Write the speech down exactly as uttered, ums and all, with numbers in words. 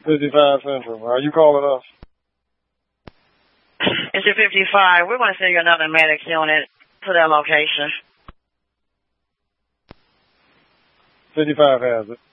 fifty-five Central. Are you calling us? It's your fifty-five. We're going to send you another medic unit to that location. fifty-five has it.